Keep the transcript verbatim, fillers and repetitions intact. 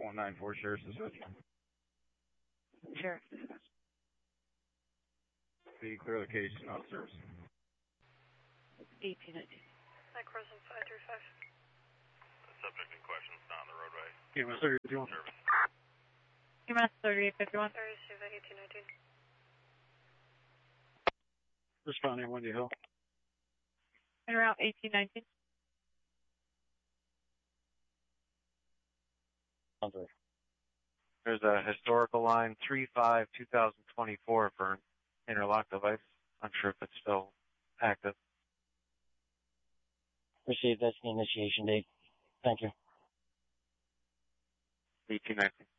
one nine four, Sheriff's Dispatch. Sheriff's Dispatch. Be clear location, officers. eighteen nineteen. Night Crescent five three five. Subject in question is not on the roadway. Q M S thirty-eight fifty-one. Service. Q M S thirty-eight fifty-one. thirty-two eighteen nineteen. Responding, Windy Hill. En route eighteen nineteen. There's a historical line three five two thousand twenty-four for an interlock device. I'm sure if it's still active. Received. That's the initiation date. Thank you. eighteen nineteen.